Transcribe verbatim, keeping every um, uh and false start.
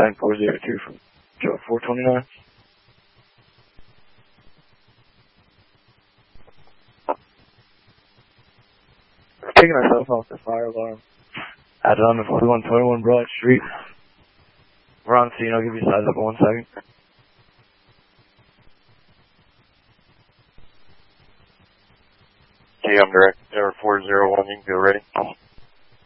nine four zero two from Joe four twenty-nine. Taking ourselves off the fire alarm. Added on to forty-one twenty-one Broad Street. We're on scene. I'll give you a size up in one second. Okay, I'm direct. Tower four zero one, you can go ready.